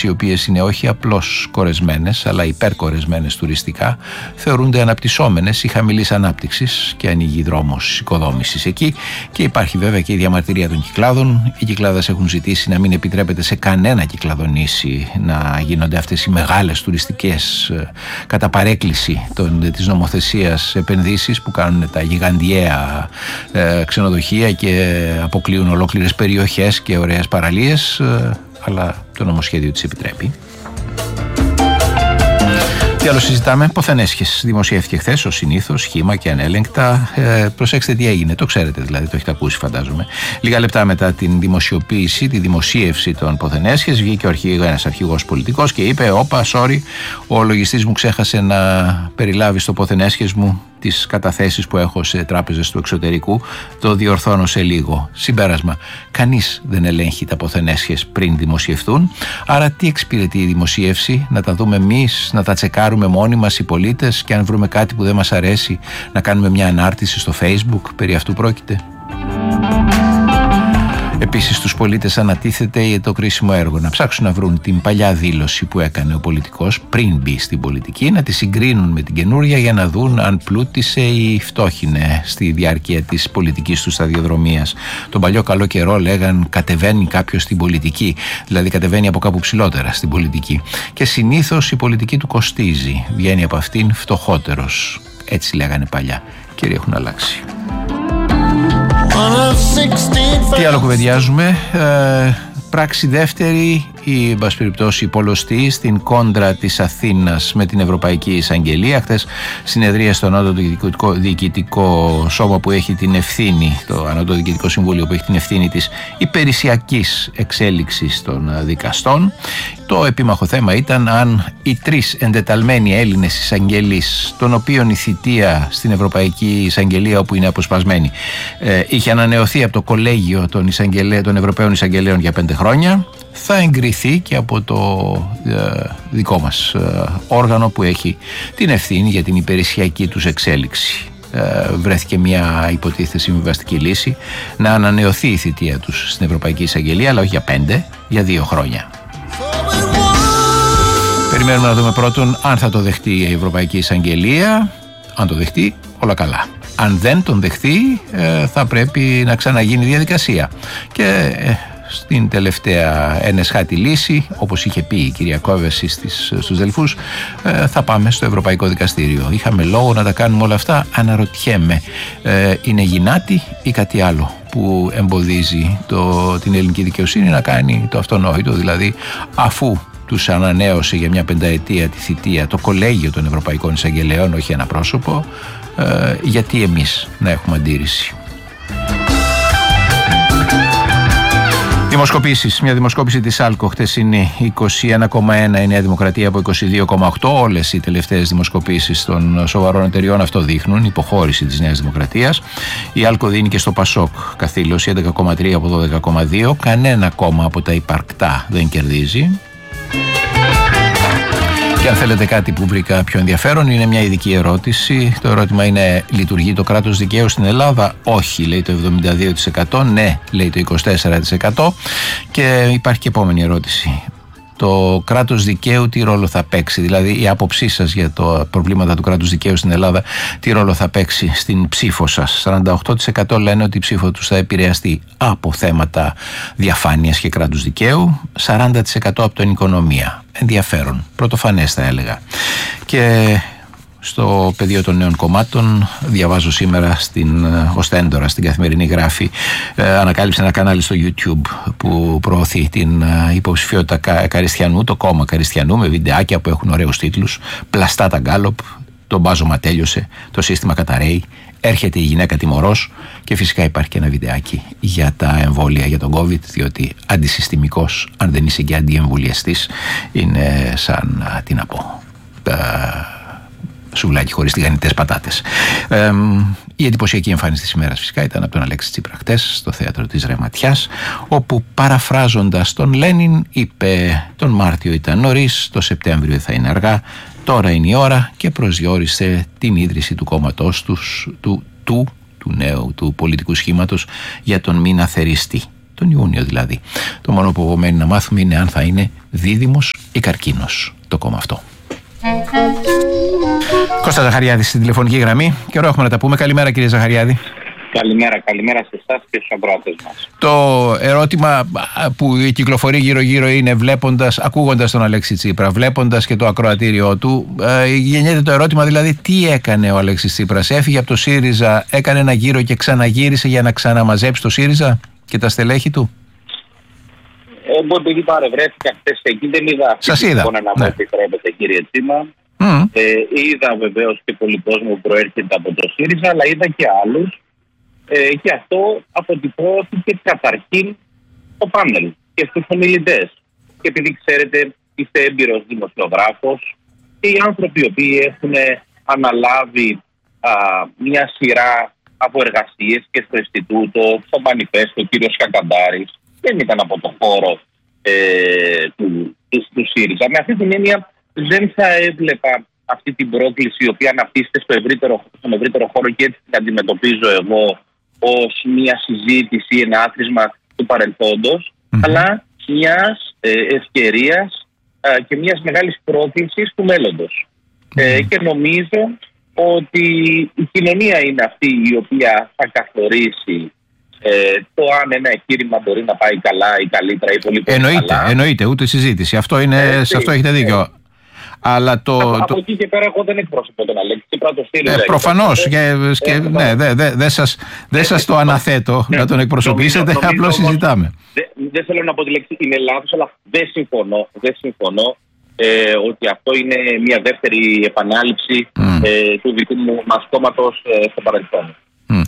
οι οποίες είναι όχι απλώς κορεσμένες, αλλά υπερκορεσμένες τουριστικά, θεωρούνται αναπτυσσόμενες ή χαμηλής ανάπτυξης και ανοίγει δρόμος οικοδόμησης εκεί. Και υπάρχει βέβαια και η διαμαρτυρία των κυκλάδων. Οι κυκλάδες έχουν ζητήσει να μην επιτρέπεται σε κανένα κυκλαδονήσι να γίνονται αυτές οι μεγάλες τουριστικές κατά παρέκκληση της νομοθεσίας επενδύσεις που κάνουν τα γιγαντιαία ξενοδοχεία και αποκλείουν ολόκληρες περιοχές και ωραίες παραλίες, αλλά το νομοσχέδιο της επιτρέπει. Τι άλλο συζητάμε? Ποθενέσχες. Δημοσιεύτηκε χθες, ως συνήθως, σχήμα και ανέλεγκτα. Προσέξτε τι έγινε, το ξέρετε δηλαδή, το έχετε ακούσει φαντάζομαι. Λίγα λεπτά μετά την δημοσιοποίηση, τη δημοσίευση των Ποθενέσχες, βγήκε ένας αρχηγός πολιτικός και είπε: όπα, sorry, ο λογιστής μου ξέχασε να περιλάβει στο Ποθενέσχες μου τις καταθέσεις που έχω σε τράπεζες του εξωτερικού, το διορθώνω σε λίγο. Συμπέρασμα: κανείς δεν ελέγχει τα Ποθενέσχες πριν δημοσιευθούν. Άρα τι εξυπηρετεί η δημοσίευση? Να τα δούμε εμείς, να τα τσεκάρουμε μόνοι μας οι πολίτες, και αν βρούμε κάτι που δεν μας αρέσει να κάνουμε μια ανάρτηση στο Facebook? Περί αυτού πρόκειται. Επίσης στους πολίτες ανατίθεται το κρίσιμο έργο να ψάξουν να βρουν την παλιά δήλωση που έκανε ο πολιτικός πριν μπει στην πολιτική, να τη συγκρίνουν με την καινούρια για να δουν αν πλούτησε ή φτώχινε στη διάρκεια της πολιτικής του σταδιοδρομίας. Τον παλιό καλό καιρό λέγαν κατεβαίνει κάποιος στην πολιτική, δηλαδή κατεβαίνει από κάπου ψηλότερα στην πολιτική, και συνήθως η πολιτική του κοστίζει, βγαίνει από αυτήν φτωχότερος. Έτσι λέγανε παλιά. Κύριοι, έχουν αλλάξει. Τι άλλο κουβεντιάζουμε? Πράξη δεύτερη, ή εν πάση περιπτώσει πολλωστή, στην κόντρα της Αθήνας με την Ευρωπαϊκή Εισαγγελία. Χθες συνεδρία στο Ανώτατο Διοικητικό Σώμα που έχει την ευθύνη, το Ανώτατο Διοικητικό Συμβούλιο που έχει την ευθύνη της υπερισιακής εξέλιξης των δικαστών. Το επίμαχο θέμα ήταν αν οι τρεις εντεταλμένοι Έλληνες εισαγγελείς, των οποίων η θητεία στην Ευρωπαϊκή Εισαγγελία, όπου είναι αποσπασμένη, είχε ανανεωθεί από το Κολέγιο των Ευρωπαίων Εισαγγελέων για 5 χρόνια, θα εγκριθεί και από το δικό μας όργανο που έχει την ευθύνη για την υπερισιακή τους εξέλιξη. Βρέθηκε μια υποτίθεται συμβιβαστική λύση να ανανεωθεί η θητεία τους στην Ευρωπαϊκή Εισαγγελία, αλλά όχι για 5, για 2 χρόνια. Περιμένουμε να δούμε πρώτον αν θα το δεχτεί η Ευρωπαϊκή Εισαγγελία. Αν το δεχτεί, όλα καλά. Αν δεν τον δεχτεί, θα πρέπει να ξαναγίνει διαδικασία. Και στην τελευταία ενεσχάτη λύση, όπως είχε πει η κυρία Κόβεση στους Δελφούς, θα πάμε στο Ευρωπαϊκό Δικαστήριο. Είχαμε λόγο να τα κάνουμε όλα αυτά? Αναρωτιέμαι, είναι γυνάτη ή κάτι άλλο που εμποδίζει την ελληνική δικαιοσύνη να κάνει το αυτονόητο, δηλαδή αφού τους ανανέωσε για μια 5ετία τη θητεία το Κολέγιο των Ευρωπαϊκών Εισαγγελέων, όχι ένα πρόσωπο, γιατί εμείς να έχουμε αντίρρηση? Δημοσκοπήσεις. Μια δημοσκόπηση της ΑΛΚΟ χτες είναι 21,1 η Νέα Δημοκρατία από 22,8. Όλες οι τελευταίες δημοσκοπήσεις των σοβαρών εταιριών αυτό δείχνουν, υποχώρηση της Νέας Δημοκρατίας. Η ΑΛΚΟ δίνει και στο ΠΑΣΟΚ καθήλωση 11,3 από 12,2. Κανένα κόμμα από τα υπαρκτά δεν κερδίζει. Και αν θέλετε κάτι που βρήκα πιο ενδιαφέρον, είναι μια ειδική ερώτηση. Το ερώτημα είναι: λειτουργεί το κράτος δικαίου στην Ελλάδα? Όχι, λέει το 72%. Ναι, λέει το 24%. Και υπάρχει και επόμενη ερώτηση. Το κράτος δικαίου τι ρόλο θα παίξει? Δηλαδή η άποψή σας για τα προβλήματα του κράτους δικαίου στην Ελλάδα, τι ρόλο θα παίξει στην ψήφο σας? 48% λένε ότι η ψήφο τους θα επηρεαστεί από θέματα διαφάνειας και κράτους δικαίου, 40% από την οικονομία. Ενδιαφέρον, πρωτοφανές θα έλεγα. Και στο πεδίο των νέων κομμάτων διαβάζω σήμερα ως Τέντορα στην Καθημερινή γράφει, ανακάλυψε ένα κανάλι στο YouTube που προωθεί την υποψηφιότητα Καριστιανού, το κόμμα Καριστιανού, με βιντεάκια που έχουν ωραίους τίτλους: πλαστά τα γκάλοπ, το μπάζωμα τέλειωσε, το σύστημα καταραίει, έρχεται η γυναίκα τιμωρός, και φυσικά υπάρχει και ένα βιντεάκι για τα εμβόλια για τον COVID, διότι αντισυστημικός, αν δεν είσαι και αντιεμβολιαστής, είναι σαν, τι να πω, σουβλάκι χωρίς τηγανιτές πατάτες. Η εντυπωσιακή εμφάνιση της ημέρας φυσικά ήταν από τον Αλέξη Τσίπρα χτες στο θέατρο της Ρεματιάς, όπου παραφράζοντας τον Λένιν είπε: τον Μάρτιο ήταν νωρίς, το Σεπτέμβριο θα είναι αργά, τώρα είναι η ώρα, και προσδιορίσε την ίδρυση του κόμματός του νέου του πολιτικού σχήματος για τον μήνα Θεριστή, τον Ιούνιο δηλαδή. Το μόνο που μένει να μάθουμε είναι αν θα είναι δίδυμος ή καρκίνος το κόμμα αυτό. Κώστα Ζαχαριάδη στην τηλεφωνική γραμμή. Καιρό έχουμε να τα πούμε. Καλημέρα, κύριε Ζαχαριάδη. Καλημέρα σε εσάς και στους ακροατές μας. Το ερώτημα που κυκλοφορεί γύρω-γύρω είναι, ακούγοντας τον Αλέξη Τσίπρα, βλέποντας και το ακροατήριό του, γεννιέται το ερώτημα δηλαδή τι έκανε ο Αλέξης Τσίπρας. Έφυγε από το ΣΥΡΙΖΑ, έκανε ένα γύρο και ξαναγύρισε για να ξαναμαζέψει το ΣΥΡΙΖΑ και τα στελέχη του. Εγώ επειδή παρευρέθηκα χθες εκεί, δεν είδα. Σας είδα. Να μου επιτρέπετε, κύριε Τσίμα. Είδα βεβαίως και πολύ κόσμο που προέρχεται από το ΣΥΡΙΖΑ, αλλά είδα και άλλους. Και αυτό αποτυπώθηκε καταρχήν το πάνελ και στους ομιλητές. Και επειδή ξέρετε, είστε έμπειρος δημοσιογράφος και οι άνθρωποι οι οποίοι έχουν αναλάβει μια σειρά από εργασίες και στο Ινστιτούτο, στο Μανιφέστο, ο κύριος Κακαντάρης, δεν ήταν από το χώρο του ΣΥΡΙΖΑ. Με αυτή την έννοια δεν θα έβλεπα αυτή την πρόκληση η οποία αναπτύσσεται στον ευρύτερο χώρο και έτσι την αντιμετωπίζω εγώ ως μια συζήτηση, ένα άθροισμα του παρελθόντος, αλλά μιας ευκαιρίας και μιας μεγάλης πρόκλησης του μέλλοντος. Και νομίζω ότι η κοινωνία είναι αυτή η οποία θα καθορίσει το αν ένα εγχείρημα μπορεί να πάει καλά ή καλύτερα ή πολύ καλά. Εννοείται, ούτε συζήτηση. Σε αυτό έχετε δίκιο. Αλλά από εκεί και πέρα εγώ δεν εκπροσωπώ τον Αλέξη Τσίπρα, το ΣΥΡΙΖΑ. Προφανώς δεν σας το αναθέτω να τον εκπροσωπήσετε, απλώς συζητάμε. Δεν θέλω να πω τη λέξη είναι λάθος, αλλά δεν συμφωνώ ότι αυτό είναι μια δεύτερη επανάληψη του δικού μας κόμματος στο παρελθόν.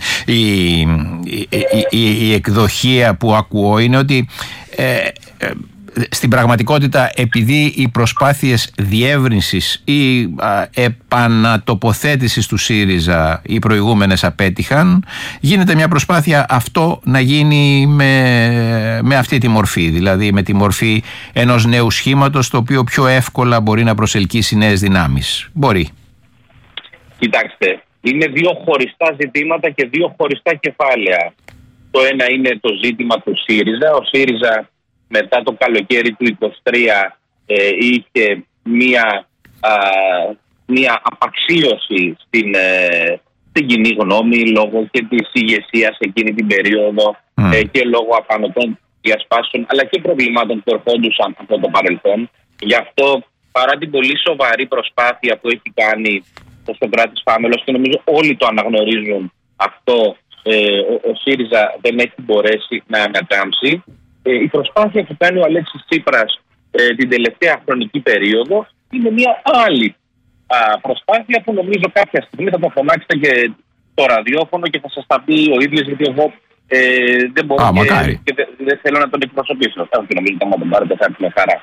Η εκδοχή που ακούω είναι ότι στην πραγματικότητα, επειδή οι προσπάθειες διεύρυνσης ή επανατοποθέτησης του ΣΥΡΙΖΑ οι προηγούμενες απέτυχαν, γίνεται μια προσπάθεια αυτό να γίνει με αυτή τη μορφή, δηλαδή με τη μορφή ενός νέου σχήματος, το οποίο πιο εύκολα μπορεί να προσελκύσει νέες δυνάμεις. Μπορεί. Κοιτάξτε, είναι δύο χωριστά ζητήματα και δύο χωριστά κεφάλαια. Το ένα είναι το ζήτημα του ΣΥΡΙΖΑ. Ο ΣΥΡΙΖΑ μετά το καλοκαίρι του 2023 είχε μία απαξίωση στην κοινή γνώμη λόγω και της ηγεσίας εκείνη την περίοδο και λόγω απανωτών διασπάσεων αλλά και προβλημάτων που ερχόντουσαν από το παρελθόν. Γι' αυτό, παρά την πολύ σοβαρή προσπάθεια που έχει κάνει ο Σωκράτης Πάμελος και νομίζω όλοι το αναγνωρίζουν αυτό, ο ΣΥΡΙΖΑ δεν έχει μπορέσει να ανακάμψει. Η προσπάθεια που κάνει ο Αλέξης Τσίπρας την τελευταία χρονική περίοδο είναι μια άλλη προσπάθεια που νομίζω κάποια στιγμή θα το φωνάξετε και το ραδιόφωνο και θα σας τα πει ο ίδιος, γιατί εγώ δεν μπορώ και δεν θέλω να τον εκπροσωπήσω. Όχι, νομίζω ότι θα τον πάρετε θα έρθει με χαρά.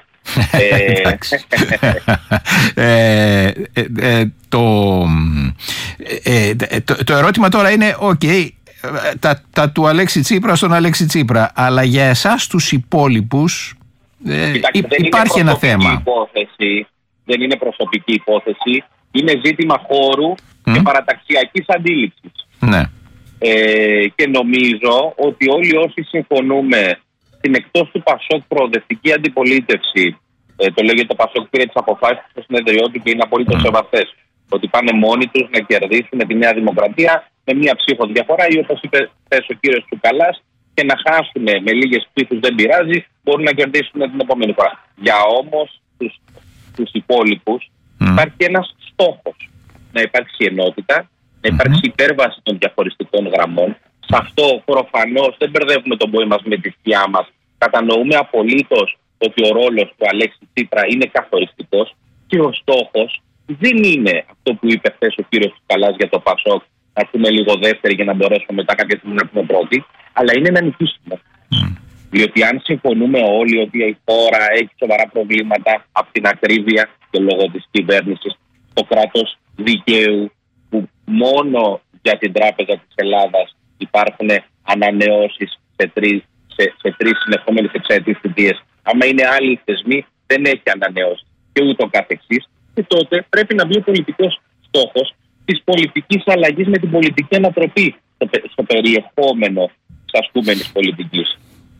Το ερώτημα τώρα είναι τα του Αλέξη Τσίπρα στον Αλέξη Τσίπρα, αλλά για εσάς τους υπόλοιπους υπάρχει ένα θέμα. Δεν είναι προσωπική υπόθεση, είναι ζήτημα χώρου και παραταξιακής αντίληψης. Ναι. Και νομίζω ότι όλοι όσοι συμφωνούμε στην εκτός του ΠΑΣΟΚ προοδευτική αντιπολίτευση, το λέγεται το ΠΑΣΟΚ πήρε τις αποφάσεις στο συνεδριό του και είναι απολύτως σεβαστές, ότι πάνε μόνοι τους να κερδίσουν τη Νέα Δημοκρατία με μία ψήφο διαφορά ή όπως είπε χθες ο κύριος Τσουκαλάς και να χάσουν με λίγες ψήφους δεν πειράζει, μπορούν να κερδίσουν την επόμενη φορά. Για όμως τους υπόλοιπους υπάρχει ένας στόχος, να υπάρξει ενότητα, να υπάρξει υπέρβαση των διαφοριστικών γραμμών. Σε αυτό προφανώς δεν μπερδεύουμε τον πόη μας με τη σκιά μας. Κατανοούμε απολύτως ότι ο ρόλος του Αλέξη Τσίπρα είναι καθοριστικός και ο στόχος δεν είναι αυτό που είπε χθες ο κύριος Τσουκαλάς για το ΠΑΣΟΚ, να πούμε λίγο δεύτερη για να μπορέσουμε μετά κάποια στιγμή να πούμε πρώτη, αλλά είναι να νικήσουμε. Διότι αν συμφωνούμε όλοι ότι η χώρα έχει σοβαρά προβλήματα από την ακρίβεια και λόγω της κυβέρνησης, το κράτος δικαίου, που μόνο για την Τράπεζα της Ελλάδας υπάρχουν ανανεώσεις σε τρεις συνεχόμενες εξαετίες θητείες. Άμα είναι άλλοι θεσμοί, δεν έχει ανανεώσει και ούτω καθεξής. Και τότε πρέπει να μπει ο πολιτικός στόχος της πολιτικής αλλαγής με την πολιτική ανατροπή στο περιεχόμενο της ασκούμενης πολιτικής.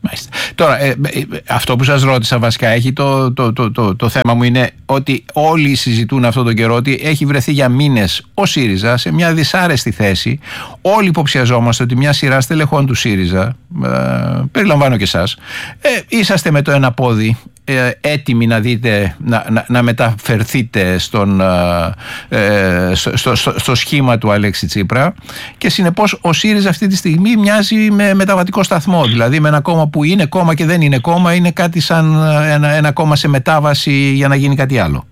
Μάλιστα. Τώρα, αυτό που σας ρώτησα βασικά έχει το θέμα μου είναι ότι όλοι συζητούν αυτόν τον καιρό ότι έχει βρεθεί για μήνες ο ΣΥΡΙΖΑ σε μια δυσάρεστη θέση. Όλοι υποψιαζόμαστε ότι μια σειρά στελεχών του ΣΥΡΙΖΑ, περιλαμβάνω και εσάς, είσαστε με το ένα πόδι έτοιμοι να δείτε, να μεταφερθείτε στο σχήμα του Αλέξη Τσίπρα, και συνεπώς ο ΣΥΡΙΖΑ αυτή τη στιγμή μοιάζει με μεταβατικό σταθμό, δηλαδή με ένα κόμμα που είναι κόμμα και δεν είναι κόμμα, είναι κάτι σαν ένα κόμμα σε μετάβαση για να γίνει κάτι άλλο.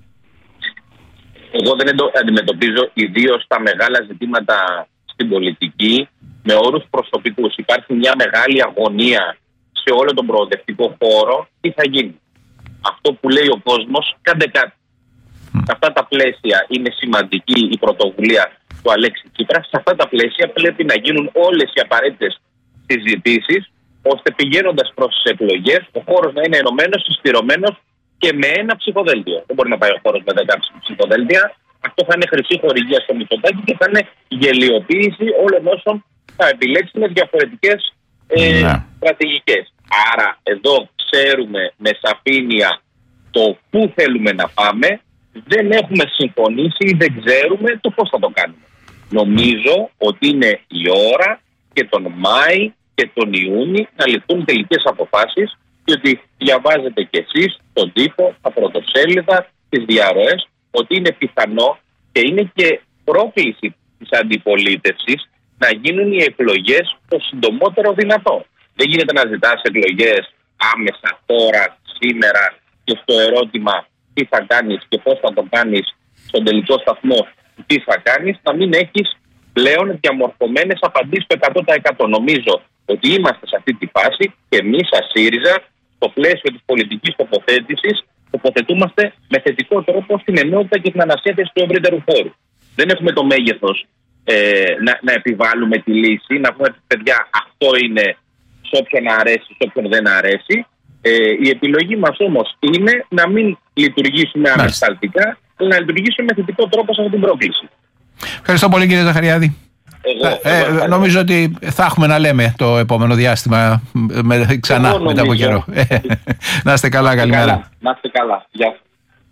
Εγώ δεν αντιμετωπίζω ιδίως τα μεγάλα ζητήματα στην πολιτική με όρους προσωπικούς. Υπάρχει μια μεγάλη αγωνία σε όλο τον προοδευτικό χώρο. Τι θα γίνει? Αυτό που λέει ο κόσμος, κάντε κάτι. Σε αυτά τα πλαίσια είναι σημαντική η πρωτοβουλία του Αλέξη Τσίπρα. Σε αυτά τα πλαίσια πρέπει να γίνουν όλες οι απαραίτητες συζητήσεις, ώστε πηγαίνοντας προς τις εκλογές ο χώρος να είναι ενωμένος, συσπηρωμένος και με ένα ψηφοδέλτιο. Δεν μπορεί να πάει ο χώρος με 10 ψηφοδέλτια. Αυτό θα είναι χρυσή χορηγία στο Μητσοτάκη και θα είναι γελιοποίηση όλων όσων θα επιλέξουν διαφορετικές στρατηγικές. Άρα εδώ ξέρουμε με σαφήνεια το πού θέλουμε να πάμε, δεν έχουμε συμφωνήσει ή δεν ξέρουμε το πώς θα το κάνουμε. Νομίζω ότι είναι η ώρα και τον Μάη και τον Ιούνιο να ληφθούν τελικές αποφάσεις, και ότι διαβάζετε κι εσείς τον τύπο, τα πρωτοσέλιδα, τις διαρροές, ότι είναι πιθανό και είναι και πρόκληση της αντιπολίτευσης να γίνουν οι εκλογές το συντομότερο δυνατό. Δεν γίνεται να ζητάς εκλογές άμεσα, τώρα, σήμερα, και στο ερώτημα τι θα κάνεις και πώς θα το κάνεις, στον τελικό σταθμό τι θα κάνεις, να μην έχεις πλέον διαμορφωμένες απαντήσεις το 100%. Νομίζω ότι είμαστε σε αυτή τη φάση και εμείς σαν ΣΥΡΙΖΑ, στο πλαίσιο της πολιτικής τοποθέτησης, τοποθετούμαστε με θετικό τρόπο στην ενότητα και την ανασύνθεση του ευρύτερου χώρου. Δεν έχουμε το μέγεθος να επιβάλλουμε τη λύση, να πούμε παιδιά αυτό είναι σε όποιον αρέσει, σε όποιον δεν αρέσει. Η επιλογή μας όμως είναι να μην λειτουργήσουμε ανασταλτικά, αλλά να λειτουργήσουμε με θετικό τρόπο σε αυτή την πρόκληση. Ευχαριστώ πολύ, κύριε Ζαχαριάδη. Νομίζω ότι θα έχουμε να λέμε το επόμενο διάστημα ξανά μετά από καιρό. Να είστε καλά, καλημέρα. Να είστε καλά. Γεια σας.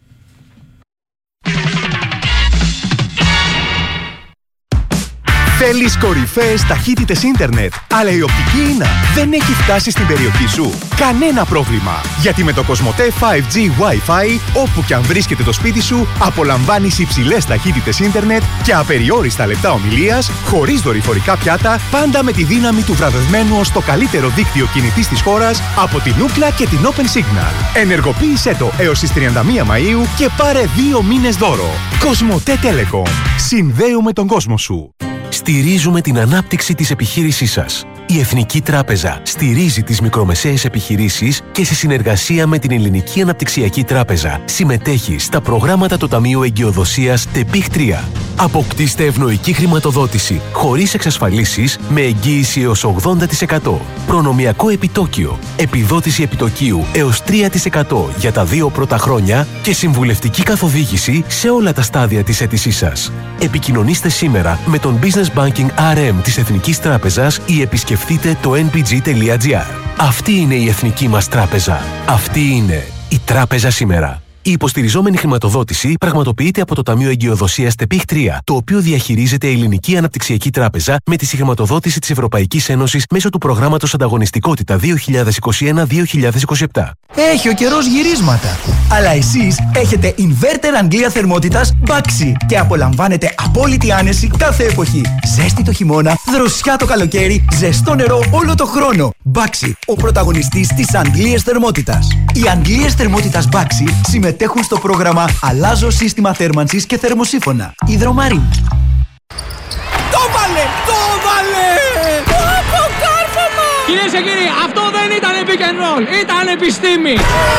Θέλεις κορυφαίες ταχύτητες ίντερνετ, αλλά η οπτική ίνα δεν έχει φτάσει στην περιοχή σου? Κανένα πρόβλημα, γιατί με το Κοσμοτέ 5G Wi-Fi, όπου και αν βρίσκεται το σπίτι σου, απολαμβάνεις υψηλές ταχύτητες ίντερνετ και απεριόριστα λεπτά ομιλίας, χωρίς δορυφορικά πιάτα, πάντα με τη δύναμη του βραβευμένου ως το καλύτερο δίκτυο κινητής της χώρας από την Ookla και την Open Signal. Ενεργοποίησέ το έως τις 31 Μαΐου και πάρε 2 μήνες δώρο. Κοσμοτέ Telecom. Συνδέουμε τον κόσμο σου. Στηρίζουμε την ανάπτυξη της επιχείρησής σας. Η Εθνική Τράπεζα στηρίζει τις μικρομεσαίες επιχειρήσεις και σε συνεργασία με την Ελληνική Αναπτυξιακή Τράπεζα συμμετέχει στα προγράμματα του Ταμείου Εγκυοδοσίας ΤΕΠΙΧ 3. Αποκτήστε ευνοϊκή χρηματοδότηση χωρίς εξασφαλίσεις με εγγύηση έως 80%. Προνομιακό επιτόκιο, επιδότηση επιτοκίου έως 3% για τα 2 πρώτα χρόνια και συμβουλευτική καθοδήγηση σε όλα τα στάδια της αίτησής σας. Επικοινωνήστε σήμερα με τον Business Banking RM της Εθνικής Τράπεζας ή επισκεφτείτε το npg.gr. Αυτή είναι η εθνική μας τράπεζα. Αυτή είναι η τράπεζα σήμερα. Η υποστηριζόμενη χρηματοδότηση πραγματοποιείται από το Ταμείο Εγκυοδοσίας ΤΕΠΙΧ 3, το οποίο διαχειρίζεται η Ελληνική Αναπτυξιακή Τράπεζα με τη συγχρηματοδότηση της Ευρωπαϊκής Ένωσης μέσω του προγράμματος Ανταγωνιστικότητα 2021-2027. Έχει ο καιρός γυρίσματα. Αλλά εσείς έχετε inverter Αγγλία θερμότητας Baxi και απολαμβάνετε απόλυτη άνεση κάθε εποχή. Ζέστη το χειμώνα, δροσιά το καλοκαίρι, ζεστό νερό όλο το χρόνο. Baxi, ο πρωταγωνιστής της Αγγλίας θερμότητας. Οι Αγγλίες θερμότητας Baxi συμμετέχουν στο πρόγραμμα Αλλάζω σύστημα θέρμανσης και θερμοσύφωνα. Υδρομαρίν. Το βάλε! Το βάλε! Το κάρφωμα! Κυρίες και κύριοι, αυτό δεν ήταν pick and roll, ήταν επιστήμη!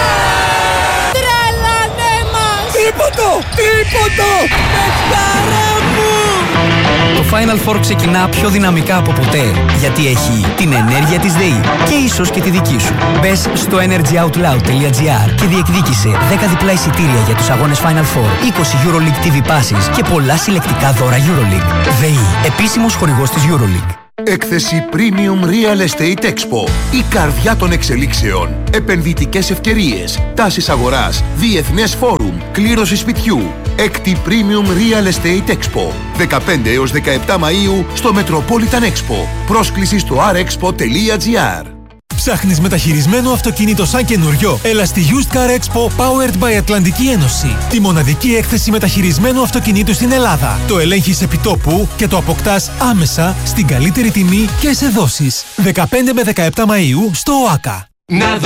Τρελάνε μας! Τίποτο! Τίποτο! Πετσάρα μου! Το Final Four ξεκινά πιο δυναμικά από ποτέ, γιατί έχει την ενέργεια της ΔΕΗ και ίσως και τη δική σου. Μπες στο energyoutloud.gr και διεκδίκησε 10 διπλά εισιτήρια για τους αγώνες Final Four, 20 EuroLeague TV Passes και πολλά συλλεκτικά δώρα EuroLeague. ΔΕΗ, επίσημος χορηγός της EuroLeague. Έκθεση Premium Real Estate Expo. Η καρδιά των εξελίξεων. Επενδυτικές ευκαιρίες. Τάσεις αγοράς. Διεθνές φόρουμ. Κλήρωση σπιτιού. Έκτη Premium Real Estate Expo. 15 έως 17 Μαΐου στο Metropolitan Expo. Πρόσκληση στο rexpo.gr. Ψάχνεις μεταχειρισμένο αυτοκίνητο σαν καινούριο? Έλα στη Used Car Expo Powered by Ατλαντική Ένωση. Τη μοναδική έκθεση μεταχειρισμένου αυτοκινήτου στην Ελλάδα. Το ελέγχεις επιτόπου και το αποκτάς άμεσα στην καλύτερη τιμή και σε δόσεις. 15 με 17 Μαΐου στο ΟΑΚΑ.